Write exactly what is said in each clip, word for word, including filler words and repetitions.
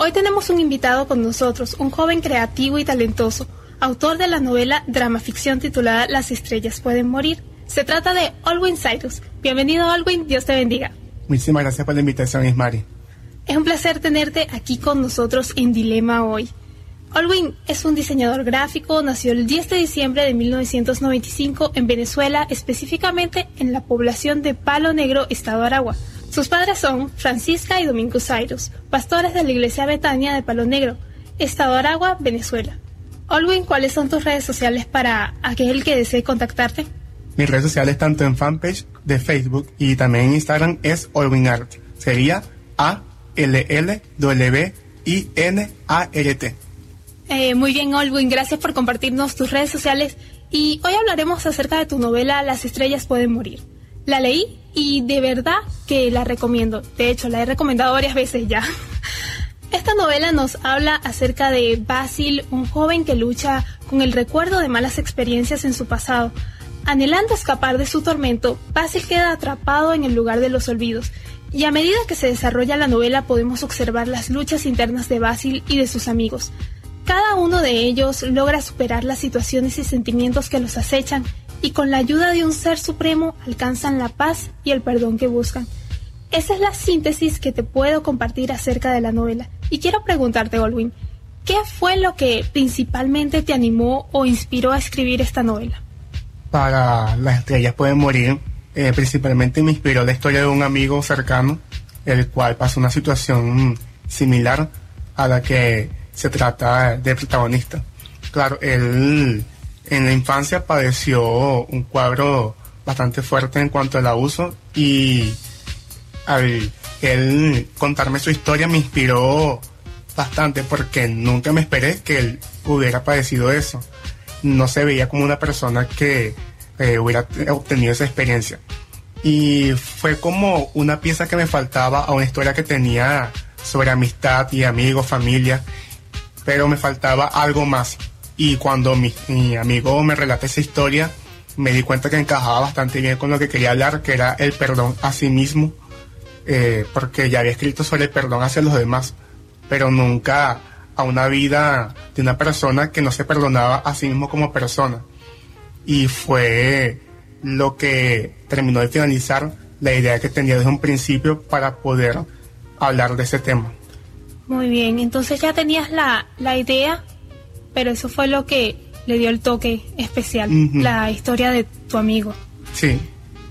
Hoy tenemos un invitado con nosotros, un joven creativo y talentoso, autor de la novela drama ficción titulada Las estrellas pueden morir. Se trata de Olwin Cyrus. Bienvenido, Olwin, Dios te bendiga. Muchísimas gracias por la invitación, Ismari. Es un placer tenerte aquí con nosotros en Dilema hoy. Olwin es un diseñador gráfico, nació el diez de diciembre de mil novecientos noventa y cinco en Venezuela, específicamente en la población de Palo Negro, estado Aragua. Sus padres son Francisca y Domingo Cyrus, pastores de la iglesia Betania de Palo Negro, estado Aragua, Venezuela. Olwin, ¿cuáles son tus redes sociales para aquel que desee contactarte? Mis redes sociales, tanto en fanpage de Facebook y también en Instagram, es OlwinArt. Sería A L L W I N A R T. Eh, muy bien, Olwin, gracias por compartirnos tus redes sociales. Y hoy hablaremos acerca de tu novela Las estrellas pueden morir. La leí y de verdad que la recomiendo. De hecho, la he recomendado varias veces ya. Esta novela nos habla acerca de Basil, un joven que lucha con el recuerdo de malas experiencias en su pasado. Anhelando escapar de su tormento, Basil queda atrapado en el lugar de los olvidos. Y a medida que se desarrolla la novela podemos observar las luchas internas de Basil y de sus amigos. Cada uno de ellos logra superar las situaciones y sentimientos que los acechan y con la ayuda de un ser supremo alcanzan la paz y el perdón que buscan. Esa es la síntesis que te puedo compartir acerca de la novela. Y quiero preguntarte, Olwin, ¿qué fue lo que principalmente te animó o inspiró a escribir esta novela? Para Las estrellas pueden morir, eh, principalmente me inspiró la historia de un amigo cercano, el cual pasó una situación similar a la que se trata del protagonista. Claro, él en la infancia padeció un cuadro bastante fuerte en cuanto al abuso y al él contarme su historia me inspiró bastante porque nunca me esperé que él hubiera padecido eso. No se veía como una persona que eh, hubiera obtenido esa experiencia. Y fue como una pieza que me faltaba a una historia que tenía sobre amistad y amigos, familia, pero me faltaba algo más. Y cuando mi, mi amigo me relata esa historia, me di cuenta que encajaba bastante bien con lo que quería hablar, que era el perdón a sí mismo, eh, porque ya había escrito sobre el perdón hacia los demás, pero nunca a una vida de una persona que no se perdonaba a sí mismo como persona. Y fue lo que terminó de finalizar la idea que tenía desde un principio para poder hablar de ese tema. Muy bien, entonces ya tenías la, la idea, pero eso fue lo que le dio el toque especial, uh-huh. La historia de tu amigo. Sí.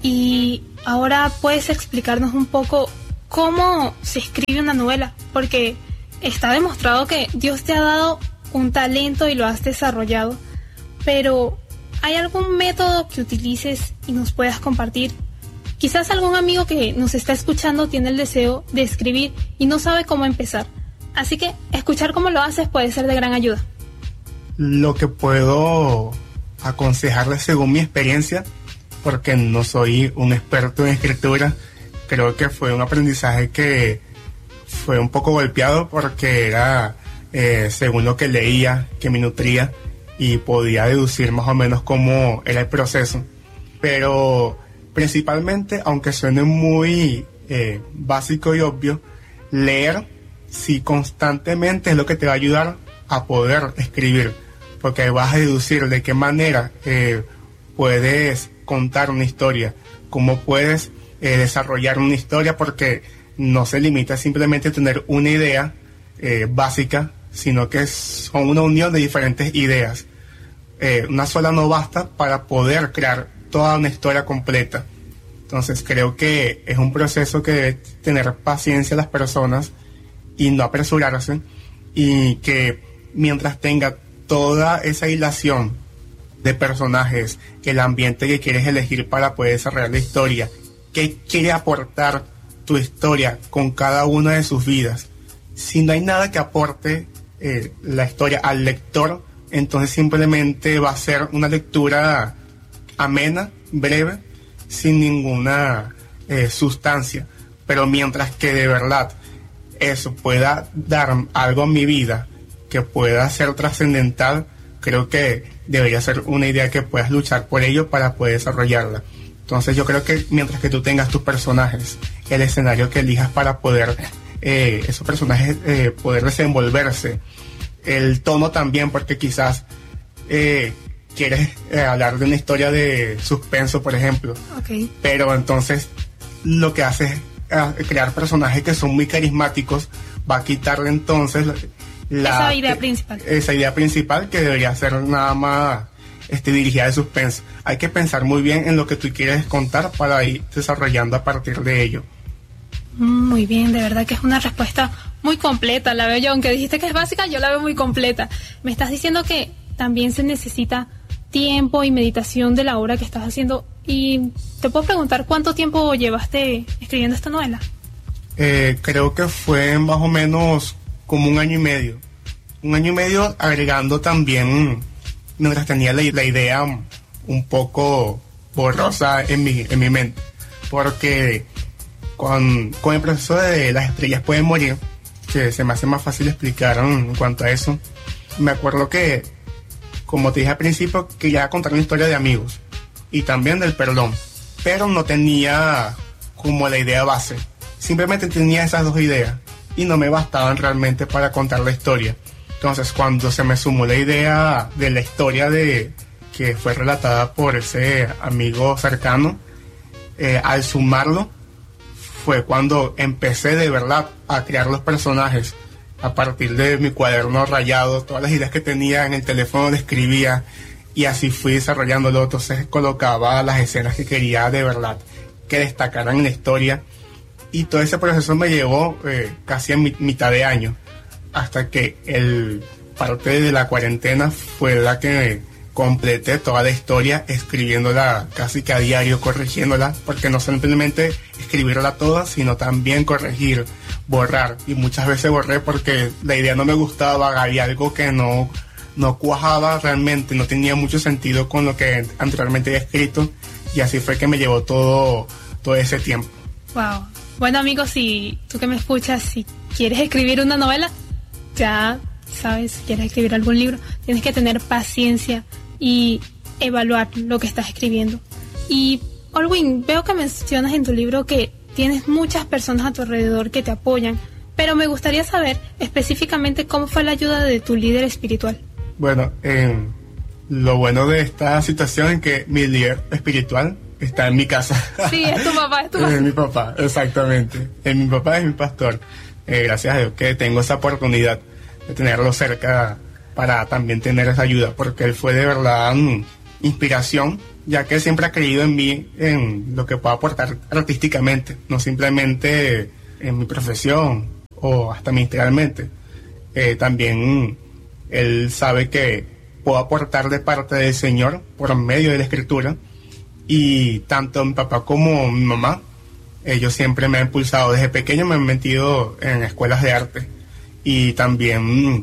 Y ahora puedes explicarnos un poco cómo se escribe una novela, porque está demostrado que Dios te ha dado un talento y lo has desarrollado, pero ¿hay algún método que utilices y nos puedas compartir? Quizás algún amigo que nos está escuchando tiene el deseo de escribir y no sabe cómo empezar. Así que escuchar cómo lo haces puede ser de gran ayuda. Lo que puedo aconsejarles según mi experiencia, porque no soy un experto en escritura, creo que fue un aprendizaje que fue un poco golpeado porque era eh, según lo que leía, que me nutría y podía deducir más o menos cómo era el proceso. Pero principalmente, aunque suene muy eh, básico y obvio, leer sí constantemente es lo que te va a ayudar a poder escribir, porque vas a deducir de qué manera eh, puedes contar una historia, cómo puedes eh, desarrollar una historia, porque no se limita simplemente a tener una idea eh, básica, sino que son una unión de diferentes ideas. Eh, una sola no basta para poder crear toda una historia completa. Entonces creo que es un proceso que debe tener paciencia las personas y no apresurarse, y que mientras tenga toda esa hilación de personajes, el ambiente que quieres elegir para poder desarrollar la historia, qué quiere aportar tu historia con cada una de sus vidas. Si no hay nada que aporte eh, la historia al lector, entonces simplemente va a ser una lectura amena, breve, sin ninguna eh, sustancia. Pero mientras que de verdad eso pueda dar algo a mi vida, que pueda ser trascendental, creo que debería ser una idea que puedas luchar por ello para poder desarrollarla. Entonces yo creo que mientras que tú tengas tus personajes, el escenario que elijas para poder eh, esos personajes eh, poder desenvolverse. El tono también, porque quizás eh, quieres eh, hablar de una historia de suspenso, por ejemplo. Okay. Pero entonces lo que hace es eh, crear personajes que son muy carismáticos, va a quitarle entonces la, la, esa idea principal. Esa idea principal que debería ser nada más este, dirigida de suspenso. Hay que pensar muy bien en lo que tú quieres contar para ir desarrollando a partir de ello. Muy bien, de verdad que es una respuesta muy completa, la veo yo, aunque dijiste que es básica, yo la veo muy completa. Me estás diciendo que también se necesita tiempo y meditación de la obra que estás haciendo, y te puedo preguntar cuánto tiempo llevaste escribiendo esta novela. Eh, creo que fue más o menos como un año y medio, un año y medio agregando también, mientras tenía la, la idea un poco borrosa en mi, en mi mente, porque Con, con el proceso de Las estrellas pueden morir, que se me hace más fácil explicar en cuanto a eso, me acuerdo que, como te dije al principio, quería contar una historia de amigos y también del perdón, pero no tenía como la idea base, simplemente tenía esas dos ideas y no me bastaban realmente para contar la historia. Entonces, cuando se me sumó la idea de la historia de que fue relatada por ese amigo cercano, eh, al sumarlo fue cuando empecé de verdad a crear los personajes a partir de mi cuaderno rayado, todas las ideas que tenía en el teléfono le escribía y así fui desarrollándolo. Entonces colocaba las escenas que quería de verdad que destacaran en la historia y todo ese proceso me llevó eh, casi a mi, mitad de año, hasta que el parte de la cuarentena fue la que completé toda la historia escribiéndola casi que a diario, corrigiéndola, porque no simplemente escribirla toda, sino también corregir, borrar, y muchas veces borré porque la idea no me gustaba, había algo que no, no cuajaba realmente, no tenía mucho sentido con lo que anteriormente había escrito, y así fue que me llevó todo, todo ese tiempo. Wow. Bueno, amigos, si tú que me escuchas, si quieres escribir una novela, ya sabes, si quieres escribir algún libro, tienes que tener paciencia y evaluar lo que estás escribiendo. Y Olwin, veo que mencionas en tu libro que tienes muchas personas a tu alrededor que te apoyan, pero me gustaría saber específicamente cómo fue la ayuda de tu líder espiritual. Bueno, eh, lo bueno de esta situación es que mi líder espiritual está en mi casa. Sí, es tu papá, es tu papá. Es mi papá, exactamente. Es mi papá, es mi pastor. Eh, gracias a Dios que tengo esa oportunidad de tenerlo cerca para también tener esa ayuda, porque él fue de verdad um, inspiración, ya que siempre ha creído en mí, en lo que puedo aportar artísticamente, no simplemente en mi profesión o hasta ministerialmente. Eh, también um, él sabe que puedo aportar de parte del Señor por medio de la Escritura, y tanto mi papá como mi mamá, ellos siempre me han impulsado. Desde pequeño me han metido en escuelas de arte, y también um,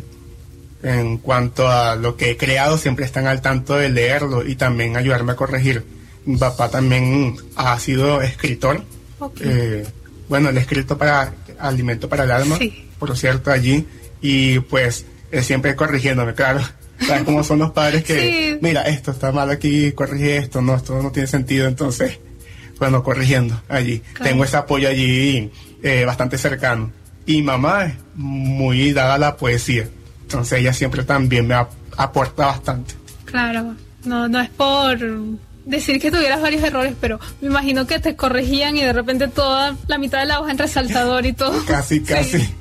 en cuanto a lo que he creado siempre están al tanto de leerlo y también ayudarme a corregir. Mi papá también ha sido escritor. Okay. Eh, bueno, él ha escrito para Alimento para el Alma, sí, por cierto, allí, y pues él siempre corrigiéndome, claro. ¿Sabes cómo son los padres que, sí, mira, esto está mal aquí, corrige esto, no, esto no tiene sentido? Entonces, bueno, corrigiendo allí. Claro. Tengo ese apoyo allí eh, bastante cercano. Y mamá es muy dada a la poesía, entonces ella siempre también me ap- aporta bastante. Claro, no, no es por decir que tuvieras varios errores, pero me imagino que te corregían y de repente toda la mitad de la hoja en resaltador y todo. Casi, casi. Sí.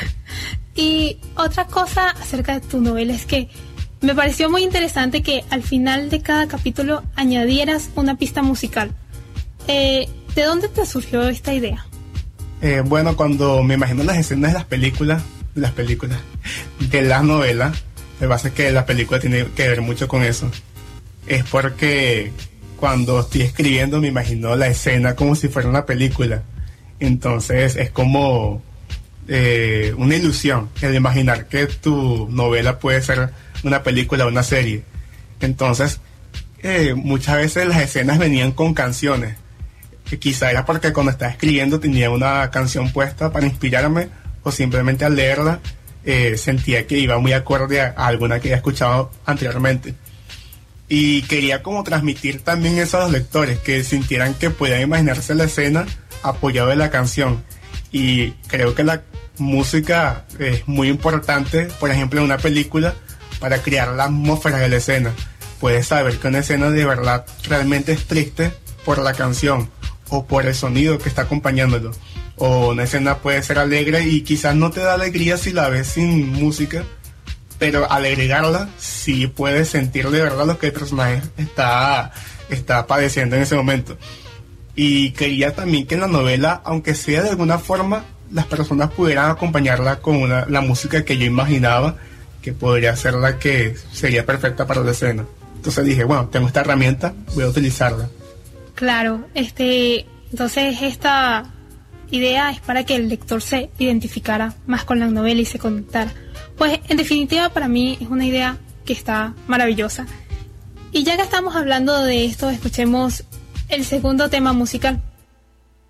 Y otra cosa acerca de tu novela es que me pareció muy interesante que al final de cada capítulo añadieras una pista musical. Eh, ¿De dónde te surgió esta idea? Eh, bueno, cuando me imagino las escenas de las películas, de las películas, de las novelas, me pasa que la película tiene que ver mucho con eso. Es porque cuando estoy escribiendo me imagino la escena como si fuera una película. Entonces es como eh, una ilusión el imaginar que tu novela puede ser una película o una serie. Entonces eh, muchas veces las escenas venían con canciones. Que quizá era porque cuando estaba escribiendo tenía una canción puesta para inspirarme, o simplemente al leerla eh, sentía que iba muy acorde a, a alguna que había escuchado anteriormente. Y quería como transmitir también eso a los lectores, que sintieran que podían imaginarse la escena apoyado de la canción. Y creo que la música es muy importante, por ejemplo, en una película, para crear la atmósfera de la escena. Puedes saber que una escena de verdad realmente es triste por la canción o por el sonido que está acompañándolo. O una escena puede ser alegre y quizás no te da alegría si la ves sin música, pero al agregarla sí puedes sentir de verdad lo que el personaje está, está padeciendo en ese momento. Y quería también que en la novela, aunque sea de alguna forma, las personas pudieran acompañarla con una, la música que yo imaginaba que podría ser la que sería perfecta para la escena. Entonces dije, bueno, tengo esta herramienta, voy a utilizarla. Claro, este, entonces esta idea es para que el lector se identificara más con la novela y se conectara. Pues en definitiva para mí es una idea que está maravillosa. Y ya que estamos hablando de esto, escuchemos el segundo tema musical.